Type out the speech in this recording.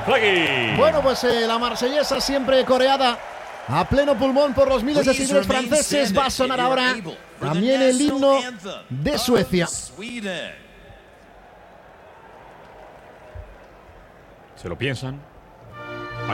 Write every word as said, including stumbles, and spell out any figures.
Flagui. Bueno, pues eh, la marsellesa siempre coreada a pleno pulmón por los miles de seguidores franceses. Va a sonar ahora también el himno de Suecia. Se lo piensan.